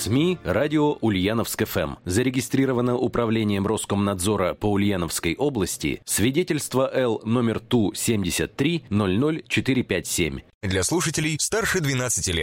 СМИ «Радио Ульяновск-ФМ». Зарегистрировано Управлением Роскомнадзора по Ульяновской области свидетельство Л номер ТУ 73 00457. Для слушателей старше 12 лет.